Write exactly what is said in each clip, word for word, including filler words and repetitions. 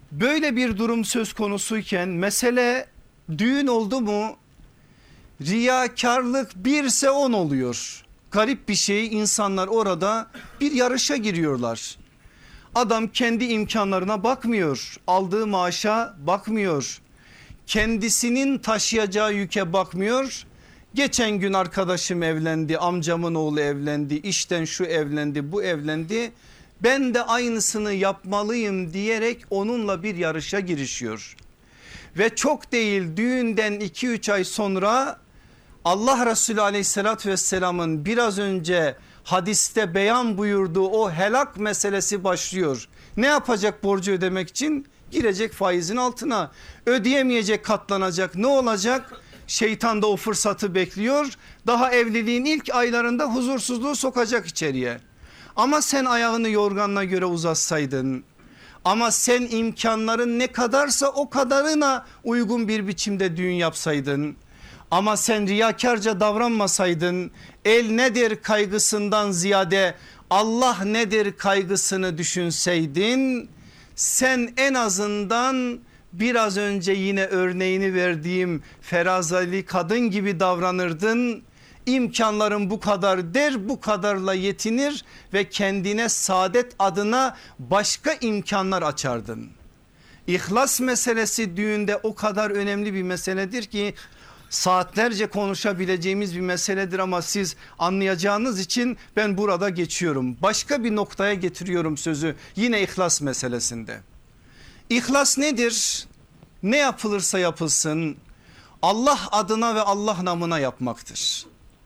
Böyle bir durum söz konusuyken mesele düğün oldu mu riyakarlık birse on oluyor. Garip bir şey, insanlar orada bir yarışa giriyorlar. Adam kendi imkanlarına bakmıyor, aldığı maaşa bakmıyor, kendisinin taşıyacağı yüke bakmıyor. Geçen gün arkadaşım evlendi, amcamın oğlu evlendi, işten şu evlendi, bu evlendi. Ben de aynısını yapmalıyım diyerek onunla bir yarışa girişiyor. Ve çok değil, düğünden iki üç ay sonra Allah Resulü aleyhissalatü vesselamın biraz önce hadiste beyan buyurduğu o helak meselesi başlıyor. Ne yapacak borcu ödemek için? Girecek faizin altına, ödeyemeyecek, katlanacak. Ne olacak? Şeytan da o fırsatı bekliyor. Daha evliliğin ilk aylarında huzursuzluğu sokacak içeriye. Ama sen ayağını yorganına göre uzatsaydın, ama sen imkanların ne kadarsa o kadarına uygun bir biçimde düğün yapsaydın, ama sen riyakarca davranmasaydın, el nedir kaygısından ziyade Allah nedir kaygısını düşünseydin, sen en azından biraz önce yine örneğini verdiğim ferazeli kadın gibi davranırdın. İmkanların bu kadar der, bu kadarla yetinir ve kendine saadet adına başka imkanlar açardın. İhlas meselesi düğünde o kadar önemli bir meseledir ki saatlerce konuşabileceğimiz bir meseledir, ama siz anlayacağınız için ben burada geçiyorum. Başka bir noktaya getiriyorum sözü, yine ihlas meselesinde. İhlas nedir? Ne yapılırsa yapılsın Allah adına ve Allah namına yapmaktır.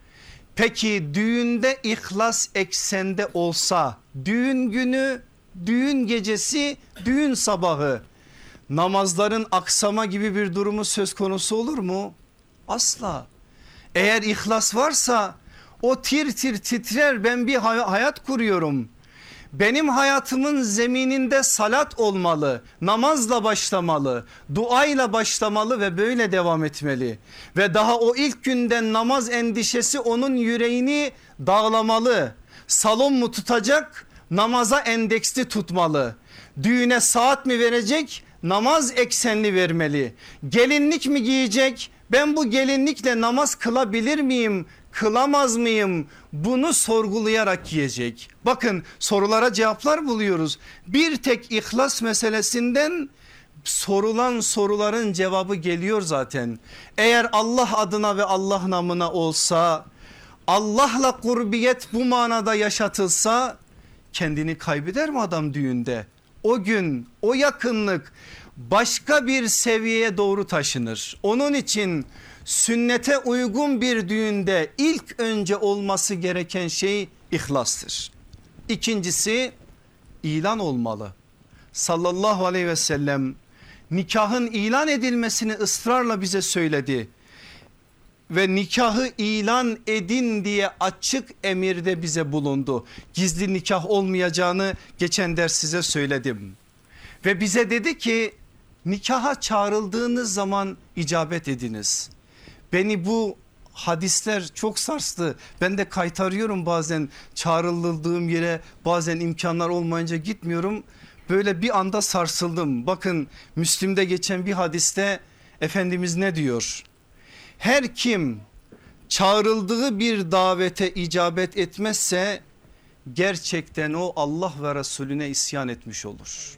Peki düğünde ihlas eksende olsa, düğün günü, düğün gecesi, düğün sabahı namazların aksama gibi bir durumu söz konusu olur mu? Asla. Eğer ihlas varsa o tir tir titrer, ben bir hayat kuruyorum. Benim hayatımın zemininde salat olmalı, namazla başlamalı, duayla başlamalı ve böyle devam etmeli. Ve daha o ilk günden namaz endişesi onun yüreğini dağlamalı. Salon mu tutacak, namaza endeksli tutmalı. Düğüne saat mi verecek, namaz eksenli vermeli. Gelinlik mi giyecek, ben bu gelinlikle namaz kılabilir miyim, kılamaz mıyım, bunu sorgulayarak giyecek. Bakın sorulara cevaplar buluyoruz. Bir tek ihlas meselesinden sorulan soruların cevabı geliyor zaten. Eğer Allah adına ve Allah namına olsa, Allah'la kurbiyet bu manada yaşatılsa, kendini kaybeder mi adam düğünde? O gün o yakınlık başka bir seviyeye doğru taşınır. Onun için sünnete uygun bir düğünde ilk önce olması gereken şey ihlastır. İkincisi ilan olmalı. Sallallahu aleyhi ve sellem nikahın ilan edilmesini ısrarla bize söyledi. Ve nikahı ilan edin diye açık emirde bize bulundu. Gizli nikah olmayacağını geçen ders size söyledim. Ve bize dedi ki nikaha çağrıldığınız zaman icabet ediniz. Beni bu hadisler çok sarstı. Ben de kaytarıyorum bazen, çağrıldığım yere bazen imkanlar olmayınca gitmiyorum. Böyle bir anda sarsıldım. Bakın Müslim'de geçen bir hadiste Efendimiz ne diyor? Her kim çağrıldığı bir davete icabet etmezse gerçekten o Allah ve Resulüne isyan etmiş olur.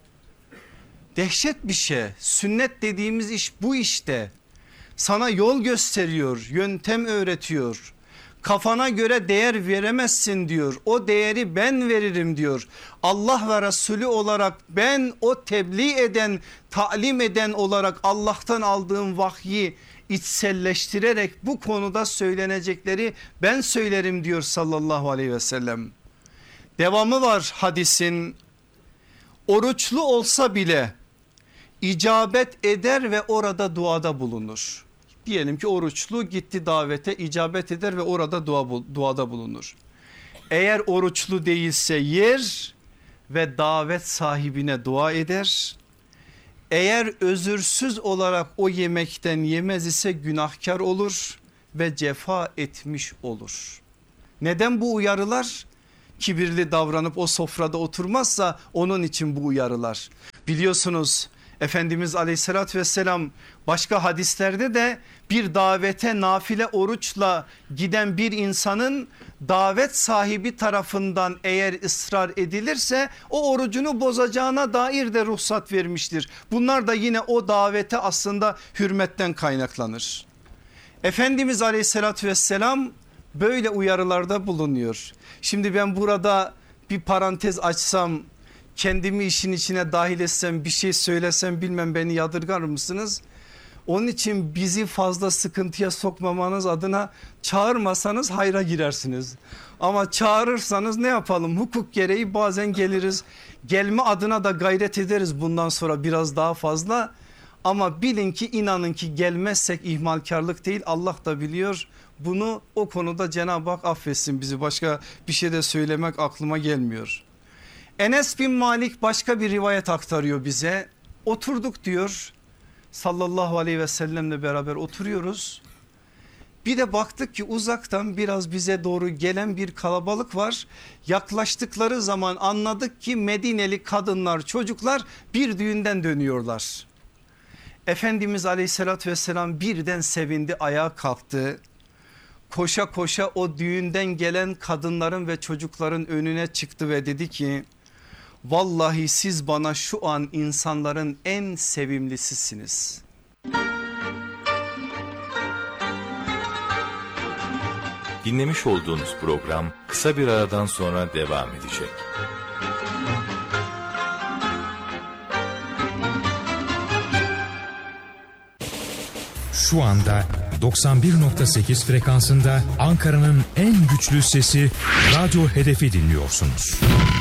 Dehşet bir şey. Sünnet dediğimiz iş bu işte. Sana yol gösteriyor, yöntem öğretiyor. Kafana göre değer veremezsin diyor. O değeri ben veririm diyor. Allah ve Resulü olarak ben o tebliğ eden, talim eden olarak Allah'tan aldığım vahyi içselleştirerek bu konuda söylenecekleri ben söylerim diyor sallallahu aleyhi ve sellem. Devamı var hadisin. Oruçlu olsa bile icabet eder ve orada duada bulunur. Diyelim ki oruçlu gitti davete, icabet eder ve orada dua, duada bulunur. Eğer oruçlu değilse yer ve davet sahibine dua eder. Eğer özürsüz olarak o yemekten yemez ise günahkar olur ve cefa etmiş olur. Neden bu uyarılar? Kibirli davranıp o sofrada oturmazsa onun için bu uyarılar. Biliyorsunuz Efendimiz aleyhissalatü vesselam başka hadislerde de bir davete nafile oruçla giden bir insanın davet sahibi tarafından eğer ısrar edilirse o orucunu bozacağına dair de ruhsat vermiştir. Bunlar da yine o davete aslında hürmetten kaynaklanır. Efendimiz aleyhissalatü vesselam böyle uyarılarda bulunuyor. Şimdi ben burada bir parantez açsam, kendimi işin içine dahil etsem, bir şey söylesem bilmem beni yadırgar mısınız? Onun için bizi fazla sıkıntıya sokmamanız adına çağırmasanız hayra girersiniz. Ama çağırırsanız ne yapalım, hukuk gereği bazen geliriz. Gelme adına da gayret ederiz bundan sonra biraz daha fazla. Ama bilin ki, inanın ki gelmezsek ihmalkarlık değil, Allah da biliyor. Bunu o konuda Cenab-ı Hak affetsin bizi, başka bir şey de söylemek aklıma gelmiyor. Enes bin Malik başka bir rivayet aktarıyor bize. Oturduk diyor, sallallahu aleyhi ve sellemle beraber oturuyoruz. Bir de baktık ki uzaktan biraz bize doğru gelen bir kalabalık var. Yaklaştıkları zaman anladık ki Medineli kadınlar, çocuklar bir düğünden dönüyorlar. Efendimiz aleyhissalatü vesselam birden sevindi, ayağa kalktı. Koşa koşa o düğünden gelen kadınların ve çocukların önüne çıktı ve dedi ki, vallahi siz bana şu an insanların en sevimlisisiniz. Dinlemiş olduğunuz program kısa bir aradan sonra devam edecek. Şu anda doksan bir nokta sekiz frekansında Ankara'nın en güçlü sesi Radyo Hedef'i dinliyorsunuz.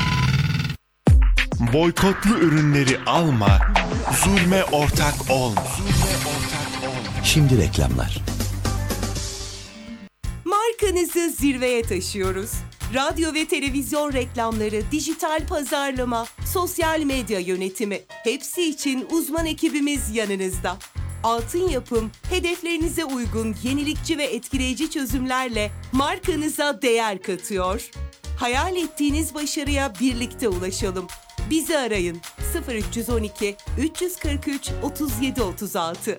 Boykotlu ürünleri alma, zulme ortak olma. Şimdi reklamlar. Markanızı zirveye taşıyoruz. Radyo ve televizyon reklamları, dijital pazarlama, sosyal medya yönetimi, hepsi için uzman ekibimiz yanınızda. Altın Yapım, hedeflerinize uygun yenilikçi ve etkileyici çözümlerle markanıza değer katıyor. Hayal ettiğiniz başarıya birlikte ulaşalım. Bizi arayın sıfır üç on iki üç kırk üç otuz yedi otuz altı.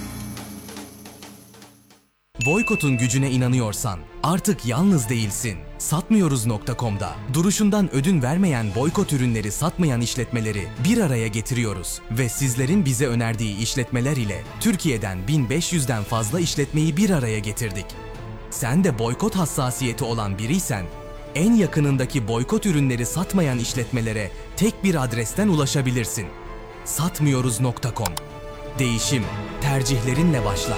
Boykot'un gücüne inanıyorsan artık yalnız değilsin. Satmıyoruz nokta com'da duruşundan ödün vermeyen boykot ürünleri satmayan işletmeleri bir araya getiriyoruz ve sizlerin bize önerdiği işletmeler ile Türkiye'den bin beş yüzden fazla işletmeyi bir araya getirdik. Sen de boykot hassasiyeti olan biriysen en yakınındaki boykot ürünleri satmayan işletmelere tek bir adresten ulaşabilirsin. satmıyoruz nokta com. Değişim tercihlerinle başlar.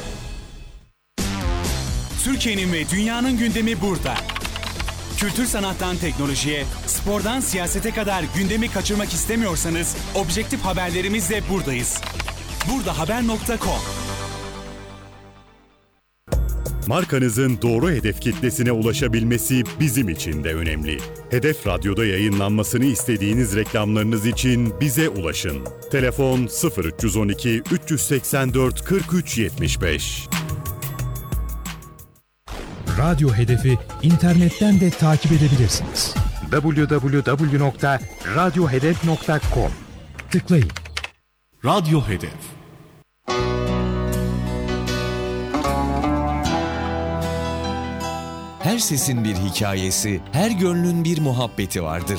Türkiye'nin ve dünyanın gündemi burada. Kültür sanattan teknolojiye, spordan siyasete kadar gündemi kaçırmak istemiyorsanız objektif haberlerimizle buradayız. burdahaber nokta com. Markanızın doğru hedef kitlesine ulaşabilmesi bizim için de önemli. Hedef Radyo'da yayınlanmasını istediğiniz reklamlarınız için bize ulaşın. Telefon sıfır üç on iki üç seksen dört kırk üç yetmiş beş. Radyo Hedef'i internetten de takip edebilirsiniz. double-u double-u double-u nokta radyo hedef nokta com tıklayın. Radyo Hedef. Her sesin bir hikayesi, her gönlün bir muhabbeti vardır.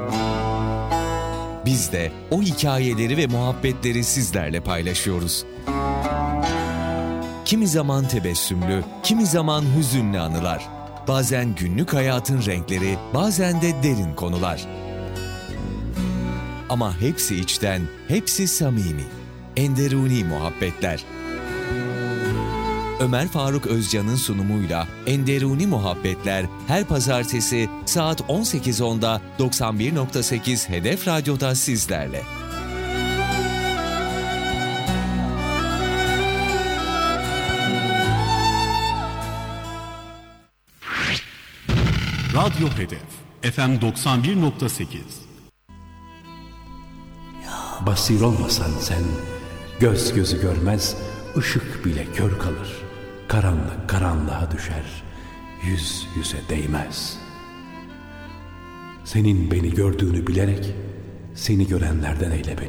Biz de o hikayeleri ve muhabbetleri sizlerle paylaşıyoruz. Kimi zaman tebessümlü, kimi zaman hüzünlü anılar. Bazen günlük hayatın renkleri, bazen de derin konular. Ama hepsi içten, hepsi samimi. Enderuni muhabbetler. Ömer Faruk Özcan'ın sunumuyla Enderuni Muhabbetler her pazartesi saat on sekiz onda doksan bir nokta sekiz Hedef Radyo'da sizlerle. Radyo Hedef. F M doksan bir nokta sekiz. Basir olmasan sen, göz gözü görmez, ışık bile kör kalır. Karanlık karanlığa düşer, yüz yüze değmez. Senin beni gördüğünü bilerek, seni görenlerden eyle beni.